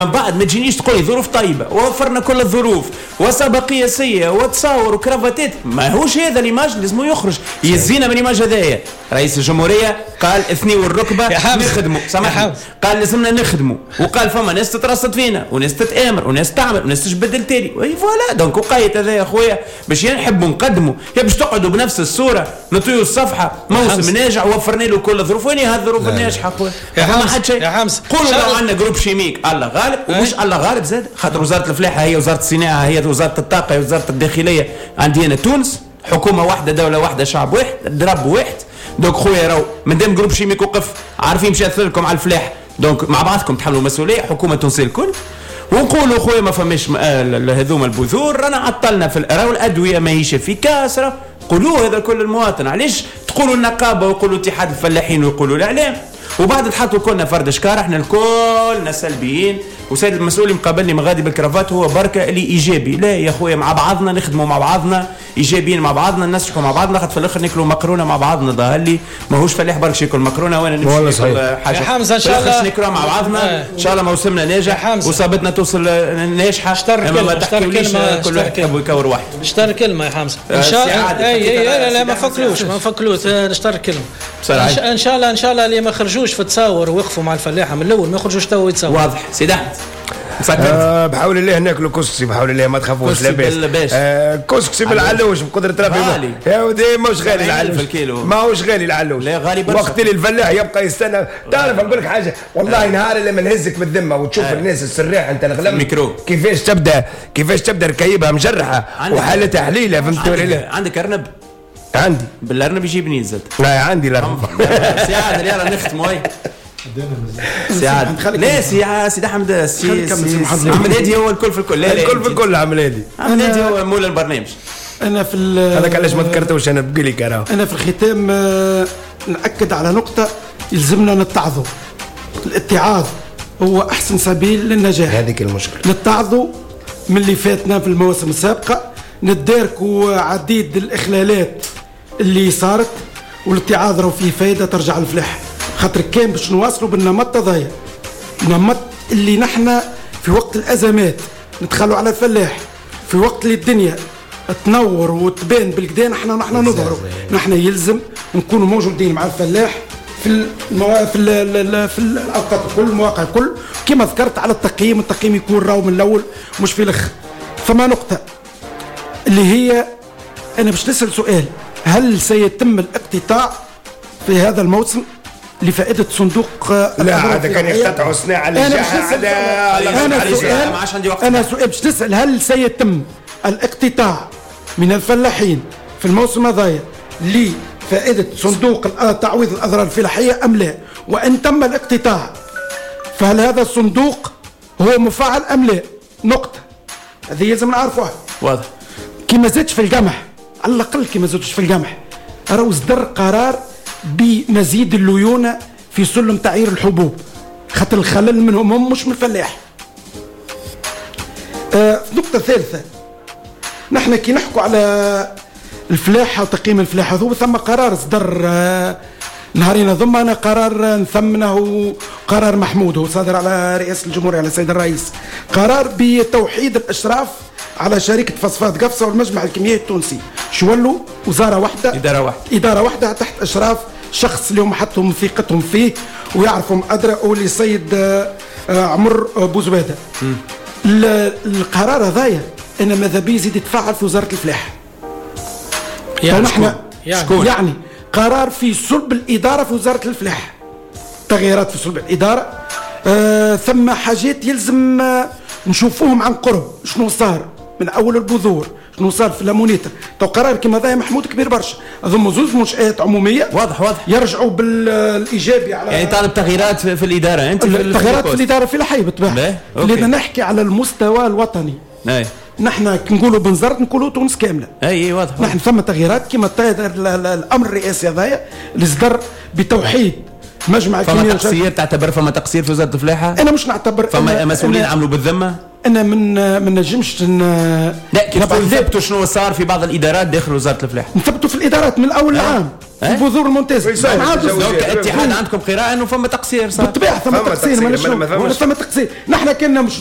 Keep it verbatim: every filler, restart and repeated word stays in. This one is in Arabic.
من بعد ما تجينيش تقول لي ظروف طيبه ووفرنا كل الظروف وسابقه قياسيه وتصاور وكرافتات، ما هوش هذا ليماج لازم يخرج يزينا من ليماج هذايا. رئيس الجمهوريه قال اثنيوا الركبه نخدموا، سامحني، قال لازمنا نخدموا، وقال فما ناس تترصد فينا وناس تتامر وناس تعمل وناس تجبدل تالي، وي فوالا. دونك وقايت هذا يا خويا باش نحبوا نقدموا، يا باش تقعدوا بنفس الصوره نطيوا الصفحه موسم ناجح ووفرنا له كل الظروف. وين هذه الظروف الناجحه خويا؟ ما حد شيء. قولوا لو عندنا جروب شيميك الله غالب، ومش الله غالب زاد، خاطر وزاره الفلاحه هي وزاره الصناعه هي وزاره الطاقه هي وزاره الداخليه. عندي انا تونس حكومه واحده دوله واحده شعب واحد درب واحد. دونك خويا راهو مادام جروب شيميك وقف عارفين مش لكم على الفلاح، دونك مع بعضكم تحملوا المسؤوليه حكومه تونسيه الكل. ونقولوا خويا ما فماش هذوما البذور رانا عطلنا في راهو الادويه ماهيش افيكاس. قولوا هذا كل المواطن. علاش تقولوا النقابه ويقولوا اتحاد الفلاحين ويقولوا الاعلام وبعد تحطوا كلنا فرد شكار؟ احنا الكل سلبيين. وسيد المسؤول مقابلني مغادي بالكرافات هو بركه اللي ايجابي. لا يا خويا مع بعضنا نخدموا مع بعضنا ايجابيين مع بعضنا نسحقوا مع بعضنا، خاطر في الاخر ناكلوا مكرونه مع بعضنا. ظهر لي ماهوش فلاح برك ياكل مكرونه وانا نمشي ناكل حاجه. يا حمزه ان شاء الله ناكلوها مع بعضنا ان شاء الله. موسمنا ناجح وصابتنا توصل ناجحه. اما ما تحكيوليش كل واحد يحب يكور واحد. نشترك كلمه يا حمزه ان شاء الله. اي لا لا ما فكلوش ما فكلوش نشترك كلمه ان شاء الله. ان شاء الله اللي ما خرجوش في التصاور ويقفوا مع الفلاحه من الاول ما يخرجوش تو يتصور. واضح سيدي احمد. آه بحاول الله ناكلوا كسكسي، بحول الله ما تخافوش لاباس. آه كسكسي بالعلوش بقدره ربي. يا ودي ماهوش غالي العلوش، ماهوش غالي العلوش. لا غالي برشا. وقت اللي الفلاح يبقى يستنى. تعرف نقول لك حاجه والله، نهار لما نهزك بالذمه وتشوف آه. الناس السراح انت الغلم كيفاش تبدا كيفاش تبدا ركيبها مجرحه وحالتها حليله. فهمت ولا لا؟ عندك ارنب؟ عندي بالارنب يجيبني زاد. لا عندي الارنب. سعاد يلا نختموا. هاي سعاد لا سي سيدي احمد سي عمل هادي هو الكل في الكل. لا الكل في الكل عمل هادي. عمل هادي هو مول البرنامج. انا في هذاك علاش ما ذكرتوش انا بقي لك راه. انا في الختام ناكد على نقطه يلزمنا نتعظوا. الاتعاظ هو احسن سبيل للنجاح. هذيك المشكله نتعظوا من اللي فاتنا في المواسم السابقه، نداركوا عديد الاخلالات اللي صارت، والاتعاظ راه فيه فايده ترجع للفلاح. خاطر كان باش نواصلوا بالنمط هذايا، نمط اللي نحن في وقت الازمات ندخلوا على الفلاح، في وقت اللي الدنيا تنور وتبان بالكدا نحن نحن نظهروا. نحن يلزم نكونوا موجودين مع الفلاح في الموا... في ال... في الاوقات الكل المواقع الكل. كما ذكرت على التقييم، التقييم يكون راهو من الاول مش في الاخر. ثم نقطه اللي هي انا باش نسال سؤال: هل سيتم الاقتطاع في هذا الموسم لفائدة صندوق؟ لا هذا كان يقتطعوا صناعة الجاحة. أنا سؤال أنا سؤال باش نسأل: هل سيتم الاقتطاع من الفلاحين في الموسم هذايا لفائدة صندوق تعويض الأضرار الفلاحية أم لا؟ وإن تم الاقتطاع فهل هذا الصندوق هو مفعل أم لا؟ نقطة هذه يلزم نعرفوها. واضح. كي ما زادش في القمح، على الأقل كي ما زادش في القمح، راهو اصدر قرار بمزيد الليونة في سلم تعيير الحبوب، خاطر الخلل منهم هم مش من الفلاح. آه نقطة ثالثة، نحن كي نحكوا على الفلاحة وتقييم الفلاحة ذو ثم قرار صدر آه نهارين ضم أنا قرار نثمنه قرار محمود هو صادر على رئاسة الجمهورية على السيد الرئيس، قرار بتوحيد الإشراف على شركة فosفات قفصة والمجمع الكيميائي التونسي. شو ولوا وزارة واحدة، إدارة واحدة إدارة واحدة تحت إشراف شخص اللي هم حطهم ثقتهم فيه ويعرفهم أدرى، واللي سيد عمر بوزوادة. القرار هذايا أنا ماذا بي يزيد يتفاعل في وزارة الفلاحة. يعني شكون؟ يعني, يعني قرار في صلب الإدارة في وزارة الفلاحة، تغييرات في صلب الإدارة. آه ثم حاجات يلزم آه نشوفوهم عن قرب، شنو صار من أول البذور، شنو صار في الليمونيتا. تو قرار كما ذا محمود كبير برشا، أظن زوز منشآت عمومية واضح واضح يرجعوا بالإيجابي على يعني طالب تغييرات في, في الإدارة. أنت في التغييرات في الإدارة في الحي بالطبع. لأن نحكي على المستوى الوطني. أي. نحن نقولوا بنزرت نقولوا تونس كامله. اي واضح. نحن ثم تغييرات كما الامر الرئاسي هذايا اللي صدر بتوحيد مجمع الكيمياء. فما تقصير، تعتبر فما تقصير في وزاره الفلاحه؟ انا مش نعتبر. فما مسؤولين عملوا بالذمه؟ انا من ما نجمش لا كي تقول ثبتوا شنو صار في بعض الادارات داخل وزاره الفلاحه. نثبتوا في الادارات من الاول العام في البذور الممتازه. دونك اتحاد عندكم قراءه انه فما تقصير صار. بالطبيعه ثم تقصير، ما ثم تقصير. نحن كنا مش